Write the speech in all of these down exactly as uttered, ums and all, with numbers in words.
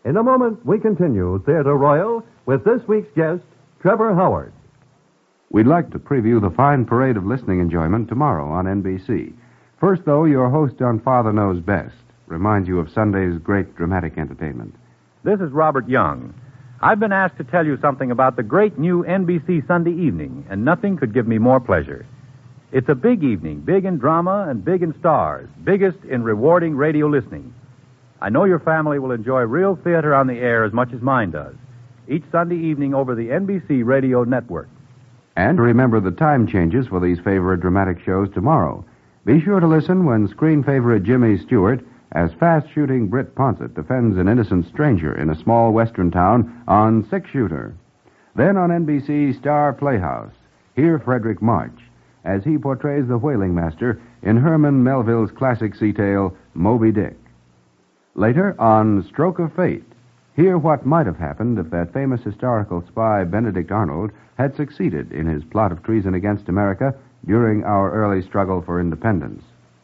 In a moment, we continue Theatre Royal with this week's guest, Trevor Howard. We'd like to preview the fine parade of listening enjoyment tomorrow on N B C. First, though, your host on Father Knows Best reminds you of Sunday's great dramatic entertainment. This is Robert Young. I've been asked to tell you something about the great new N B C Sunday evening, and nothing could give me more pleasure. It's a big evening, big in drama and big in stars, biggest in rewarding radio listening. I know your family will enjoy real theater on the air as much as mine does, each Sunday evening over the N B C radio network. And remember the time changes for these favorite dramatic shows tomorrow. Be sure to listen when screen favorite Jimmy Stewart as fast-shooting Britt Ponsett defends an innocent stranger in a small western town on Six Shooter. Then on N B C Star Playhouse, hear Frederick March as he portrays the whaling master in Herman Melville's classic sea tale, Moby Dick. Later, on Stroke of Fate, hear what might have happened if that famous historical spy Benedict Arnold had succeeded in his plot of treason against America during our early struggle for independence.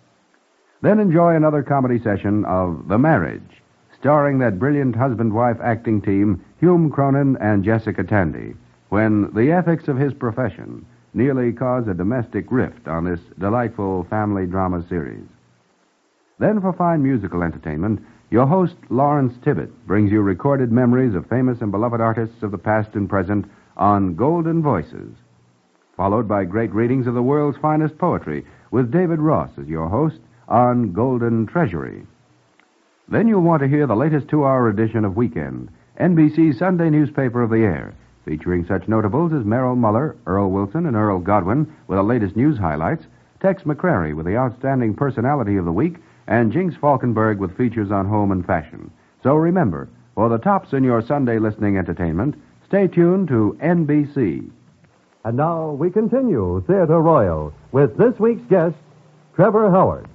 Then enjoy another comedy session of The Marriage, starring that brilliant husband-wife acting team, Hume Cronin and Jessica Tandy, when the ethics of his profession nearly cause a domestic rift on this delightful family drama series. Then for fine musical entertainment, your host, Lawrence Tibbett, brings you recorded memories of famous and beloved artists of the past and present on Golden Voices, followed by great readings of the world's finest poetry with David Ross as your host on Golden Treasury. Then you'll want to hear the latest two-hour edition of Weekend, N B C's Sunday newspaper of the air, featuring such notables as Merrill Muller, Earl Wilson, and Earl Godwin with the latest news highlights, Tex McCrary with the outstanding personality of the week, and Jinx Falkenberg with features on home and fashion. So remember, for the tops in your Sunday listening entertainment, stay tuned to N B C. And now we continue Theatre Royal with this week's guest, Trevor Howard.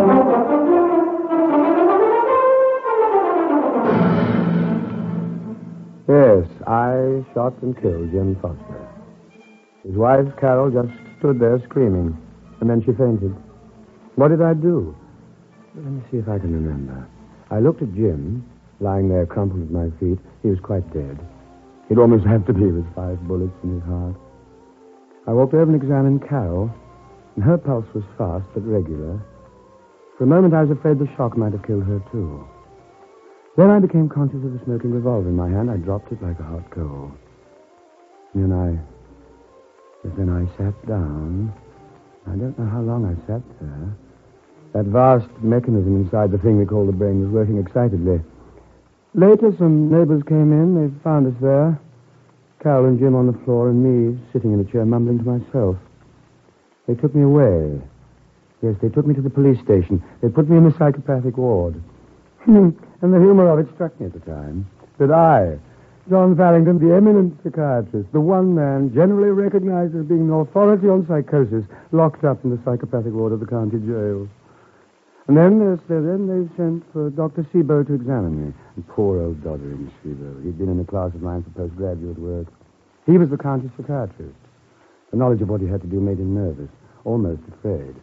Yes, I shot and killed Jim Foster. His wife, Carol, just stood there screaming, and then she fainted. What did I do? Let me see if I can remember. I looked at Jim, lying there crumpled at my feet. He was quite dead. He'd almost have to be with five bullets in his heart. I walked over and examined Carol, and her pulse was fast but regular. For a moment, I was afraid the shock might have killed her, too. Then I became conscious of a smoking revolver in my hand. I dropped it like a hot coal. And then I... Then I sat down. I don't know how long I sat there. That vast mechanism inside the thing we call the brain was working excitedly. Later, some neighbors came in. They found us there. Carol and Jim on the floor and me sitting in a chair mumbling to myself. They took me away. Yes, they took me to the police station. They put me in the psychopathic ward. And the humor of it struck me at the time. That I, John Farrington, the eminent psychiatrist, the one man generally recognized as being an authority on psychosis, locked up in the psychopathic ward of the county jail. And then, uh, then they sent for Doctor Seabow to examine me. And poor old doddering Seabow. He'd been in a class of mine for postgraduate work. He was the county psychiatrist. The knowledge of what he had to do made him nervous, almost afraid.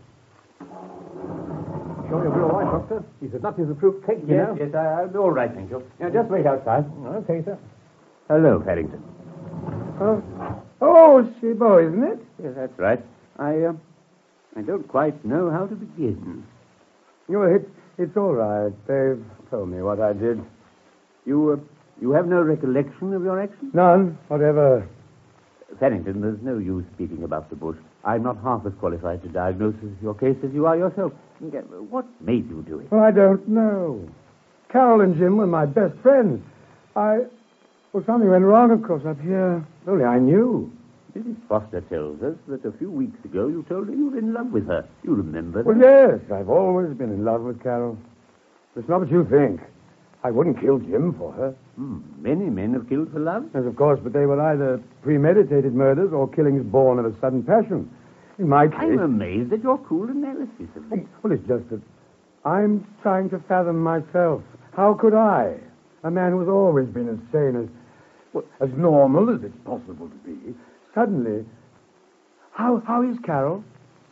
Sure you'll be all right, Doctor? He said nothing's a proof cake, you Yes, know. yes, I, I'll be all right, thank you. Now, just wait outside. Okay, sir. Hello, Farrington. Oh, oh Seabow, isn't it? Yes, that's right. I, uh, I don't quite know how to begin. Oh, it's, it's all right. They've told me what I did. You, uh, you have no recollection of your action? None, whatever. Farrington, there's no use speaking about the bush. I'm not half as qualified to diagnose your case as you are yourself. What made you do it? Well, I don't know. Carol and Jim were my best friends. I... Well, something went wrong, of course, up here. Only I knew. Missus Foster tells us that a few weeks ago you told her you were in love with her. You remember that? Well, yes, I've always been in love with Carol. It's not what you think. I wouldn't kill Jim for her. Hmm. Many men have killed for love. Yes, of course, but they were either premeditated murders or killings born of a sudden passion. In my case... I'm amazed at your cool analysis of this. Well, it's just that I'm trying to fathom myself. How could I, a man who's always been as sane as... Well, as normal as it's possible to be, suddenly... How, how is Carol?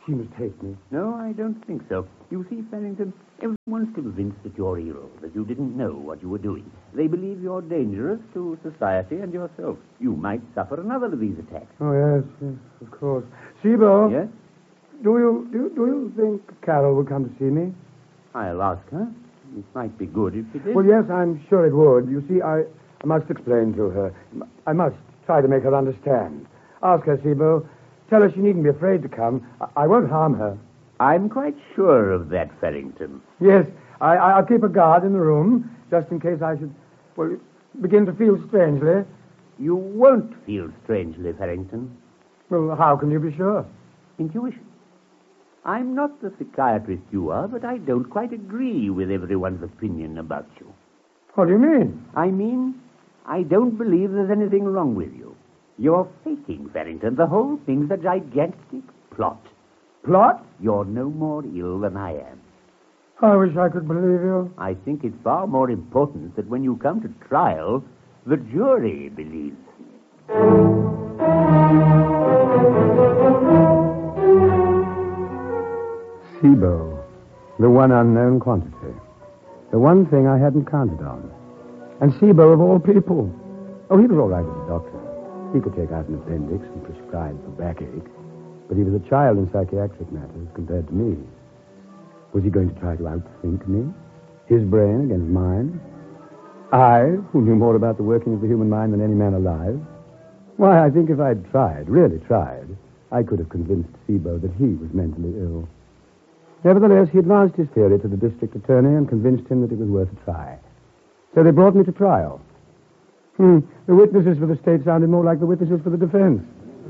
She must hate me. No, I don't think so. You see, Farrington, everyone's convinced that you're ill, that you didn't know what you were doing. They believe you're dangerous to society and yourself. You might suffer another of these attacks. Oh, yes, yes, of course. Sibo? Yes? Do you, do, do you think Carol will come to see me? I'll ask her. It might be good if she did. Well, yes, I'm sure it would. You see, I, I must explain to her. I must try to make her understand. Ask her, Sibo. Tell her she needn't be afraid to come. I, I won't harm her. I'm quite sure of that, Farrington. Yes, I, I'll keep a guard in the room, just in case I should, well, begin to feel strangely. You won't feel strangely, Farrington. Well, how can you be sure? Intuition. I'm not the psychiatrist you are, but I don't quite agree with everyone's opinion about you. What do you mean? I mean, I don't believe there's anything wrong with you. You're faking, Farrington. The whole thing's a gigantic plot. Plot? You're no more ill than I am. I wish I could believe you. I think it's far more important that when you come to trial, the jury believes. Sibo, the one unknown quantity. The one thing I hadn't counted on. And Sibo of all people. Oh, he was all right as a doctor. He could take out an appendix and prescribe for backache. But he was a child in psychiatric matters compared to me. Was he going to try to outthink me? His brain against mine? I, who knew more about the working of the human mind than any man alive? Why, I think if I'd tried, really tried, I could have convinced Sibo that he was mentally ill. Nevertheless, he advanced his theory to the district attorney and convinced him that it was worth a try. So they brought me to trial. Hmm. The witnesses for the state sounded more like the witnesses for the defense.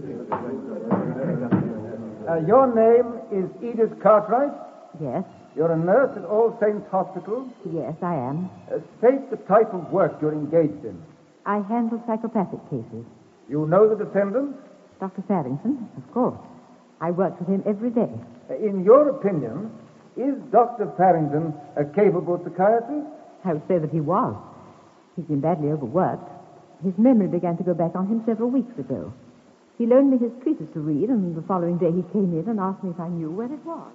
Uh, your name is Edith Cartwright. Yes, You're a nurse at All Saints Hospital. yes, I am. Uh, state the type of work you're engaged in. I handle psychopathic cases. You know the defendant? Doctor Farrington, of course. I work with him every day. Uh, in your opinion, is Doctor Farrington a capable psychiatrist? I would say that he was. He's been badly overworked. His memory began to go back on him several weeks ago. He loaned me his treatise to read, and the following day he came in and asked me if I knew where it was.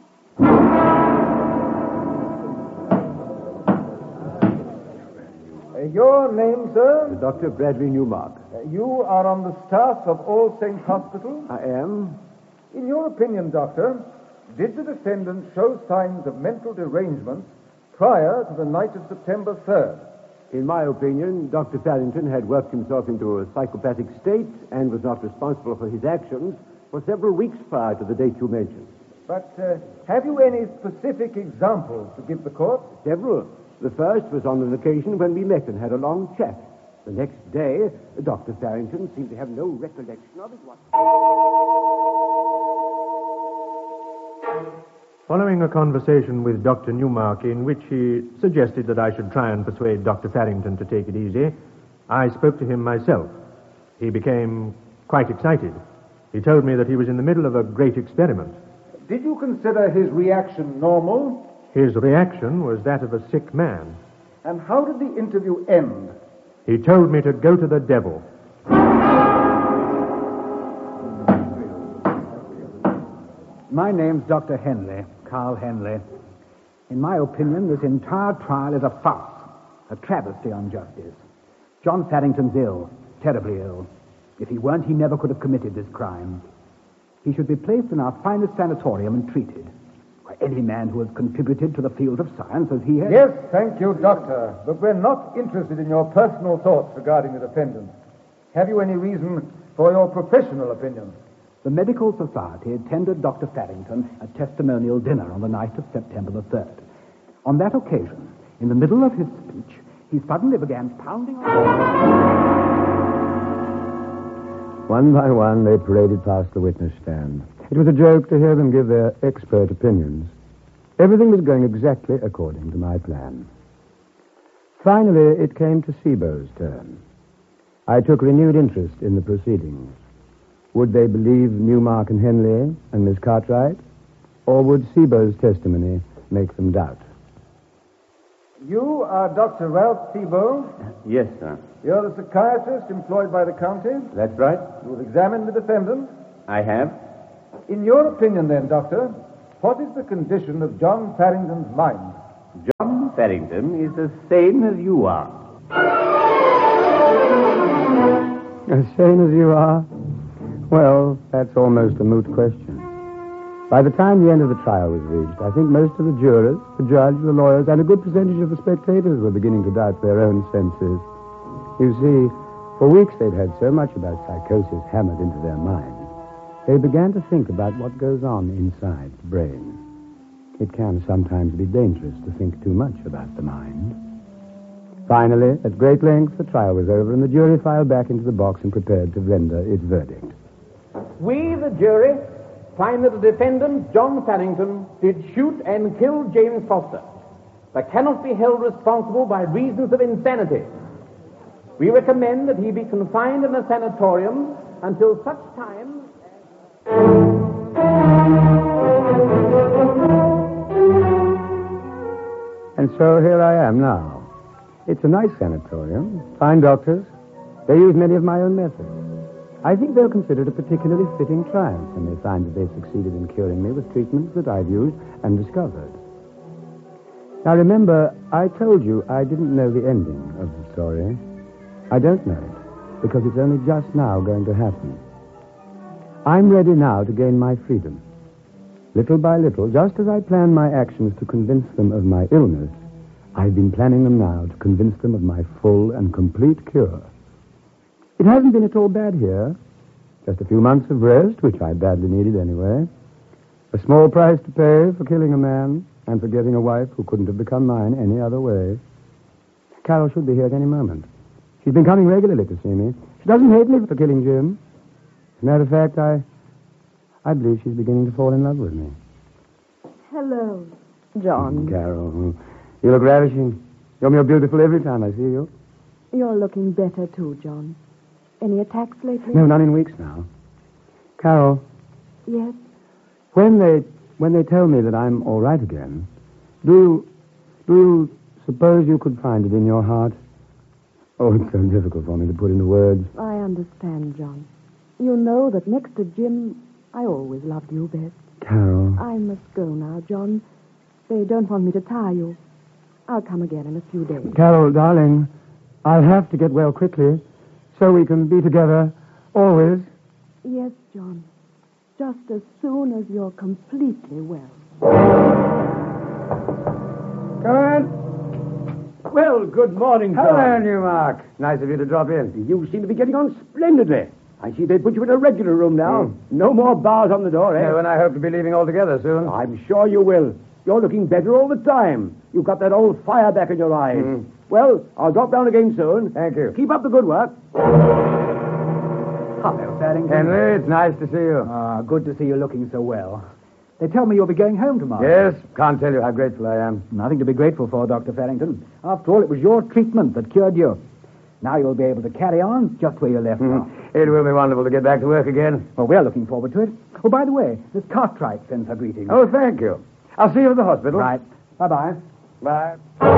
Uh, your name, sir? Doctor Bradley Newmark. Uh, you are on the staff of All Saints Hospital? I am. In your opinion, Doctor, did the defendant show signs of mental derangement prior to the night of September third? In my opinion, Doctor Farrington had worked himself into a psychopathic state and was not responsible for his actions for several weeks prior to the date you mentioned. But uh, have you any specific examples to give the court? Several. The first was on an occasion when we met and had a long chat. The next day, Doctor Farrington seemed to have no recollection of it whatsoever. Following a conversation with Doctor Newmark in which he suggested that I should try and persuade Doctor Farrington to take it easy, I spoke to him myself. He became quite excited. He told me that he was in the middle of a great experiment. Did you consider his reaction normal? His reaction was that of a sick man. And how did the interview end? He told me to go to the devil. My name's Doctor Henley, Carl Henley. In my opinion, this entire trial is a farce, a travesty on justice. John Farrington's ill, terribly ill. If he weren't, he never could have committed this crime. He should be placed in our finest sanatorium and treated. Why, any man who has contributed to the field of science as he has... Yes, thank you, Doctor. But we're not interested in your personal thoughts regarding the defendant. Have you any reason for your professional opinion? The Medical Society tendered Doctor Farrington a testimonial dinner on the night of September the third. On that occasion, in the middle of his speech, he suddenly began pounding on... One by one, they paraded past the witness stand. It was a joke to hear them give their expert opinions. Everything was going exactly according to my plan. Finally, it came to Sibo's turn. I took renewed interest in the proceedings. Would they believe Newmark and Henley and Miss Cartwright? Or would Sibo's testimony make them doubt? You are Doctor Ralph Sibo. Yes, sir. You're the psychiatrist employed by the county. That's right. You've examined the defendant. I have. In your opinion, then, Doctor, what is the condition of John Farrington's mind? John Farrington is as sane as you are. As sane as you are? Well, that's almost a moot question. By the time the end of the trial was reached, I think most of the jurors, the judge, the lawyers, and a good percentage of the spectators were beginning to doubt their own senses. You see, for weeks they'd heard so much about psychosis hammered into their minds, they began to think about what goes on inside the brain. It can sometimes be dangerous to think too much about the mind. Finally, at great length, the trial was over, and the jury filed back into the box and prepared to render its verdict. We, the jury, find that the defendant, John Farrington, did shoot and kill James Foster, but cannot be held responsible by reasons of insanity. We recommend that he be confined in a sanatorium until such time as... And so here I am now. It's a nice sanatorium, fine doctors. They use many of my own methods. I think they'll consider it a particularly fitting triumph when they find that they've succeeded in curing me with treatments that I've used and discovered. Now remember, I told you I didn't know the ending of the story. I don't know it, because it's only just now going to happen. I'm ready now to gain my freedom. Little by little, just as I plan my actions to convince them of my illness, I've been planning them now to convince them of my full and complete cure. It hasn't been at all bad here. Just a few months of rest, which I badly needed anyway. A small price to pay for killing a man and for getting a wife who couldn't have become mine any other way. Carol should be here at any moment. She's been coming regularly to see me. She doesn't hate me for killing Jim. As a matter of fact, I, I believe she's beginning to fall in love with me. Hello, John. Carol, you look ravishing. You're more beautiful every time I see you. You're looking better, too, John. Any attacks lately? No, none in weeks now. Carol. Yes? When they when they tell me that I'm all right again, do you, do you suppose you could find it in your heart? Oh, it's so difficult for me to put into words. I understand, John. You know that next to Jim, I always loved you best. Carol. I must go now, John. They don't want me to tire you. I'll come again in a few days. Carol, darling, I'll have to get well quickly so we can be together always. Yes, John. Just as soon as you're completely well. Come in. Well, good morning, John. Hello, Newmark. Nice of you to drop in. You seem to be getting on splendidly. I see they put you in a regular room now. Mm. No more bars on the door, eh? No, and I hope to be leaving altogether soon. I'm sure you will. You're looking better all the time. You've got that old fire back in your eyes. Mm. Well, I'll drop down again soon. Thank you. Keep up the good work. Hello, Farrington. Henry, it's nice to see you. Ah, good to see you looking so well. They tell me you'll be going home tomorrow. Yes, can't tell you how grateful I am. Nothing to be grateful for, Doctor Farrington. After all, it was your treatment that cured you. Now you'll be able to carry on just where you left mm. off. It will be wonderful to get back to work again. Well, we're looking forward to it. Oh, by the way, Miss Cartwright sends her greetings. Oh, thank you. I'll see you at the hospital. Right. Bye-bye. Bye.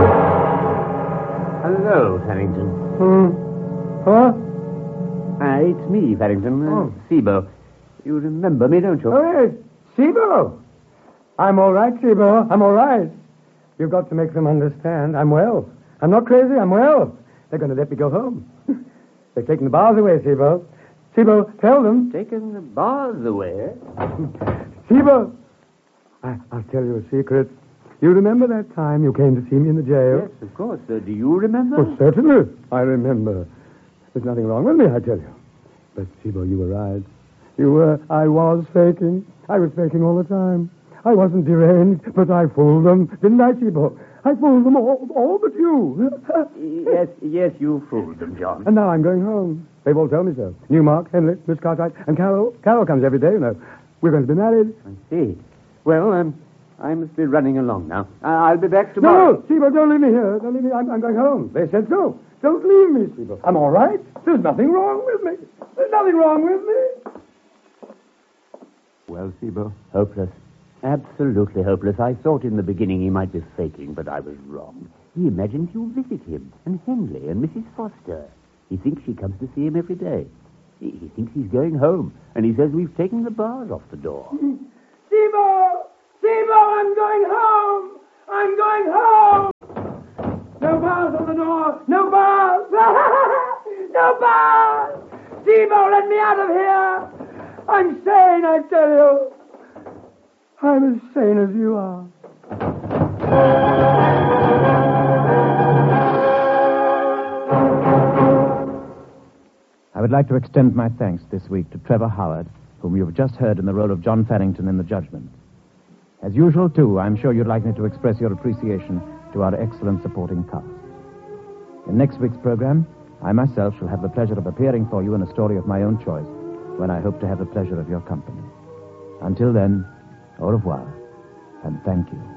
Hello, Farrington. Hmm. Huh? Ah, it's me, Farrington. Uh, Oh. Sibo. You remember me, don't you? Oh, yes. Sibo. I'm all right, Sibo. I'm all right. You've got to make them understand. I'm well. I'm not crazy. I'm well. They're going to let me go home. They've taken the bars away, Sibo. Sibo, tell them. Taken the bars away? Sibo. I, I'll tell you a secret. You remember that time you came to see me in the jail? Yes, of course. Uh, do you remember? Oh, certainly. I remember. There's nothing wrong with me, I tell you. But, Sibo, you were right. You were. I was faking. I was faking all the time. I wasn't deranged, but I fooled them. Didn't I, Sibo? I fooled them all, all but you. yes, yes, you fooled them, John. And now I'm going home. They've all told me so. Newmark, Henley, Miss Cartwright, and Carol. Carol comes every day, you know. We're going to be married. I see. Well, um, I must be running along now. Uh, I'll be back tomorrow. No, Sibo, don't leave me here. Don't leave me. I'm, I'm going home. They said so. Don't leave me, Sibo. I'm all right. There's nothing wrong with me. There's nothing wrong with me. Well, Sibo? Hopeless. Absolutely hopeless. I thought in the beginning he might be faking, but I was wrong. He imagines you visit him, and Henley, and Missus Foster. He thinks she comes to see him every day. He, he thinks he's going home, and he says we've taken the bars off the door. Sebo! Sebo, I'm going home! I'm going home! No bars on the door! No bars! No bars! Sebo, let me out of here! I'm sane, I tell you. I'm as sane as you are. I would like to extend my thanks this week to Trevor Howard, whom you have just heard in the role of John Farrington in The Judgment. As usual, too, I'm sure you'd like me to express your appreciation to our excellent supporting cast. In next week's program, I myself shall have the pleasure of appearing for you in a story of my own choice, when I hope to have the pleasure of your company. Until then, au revoir, and thank you.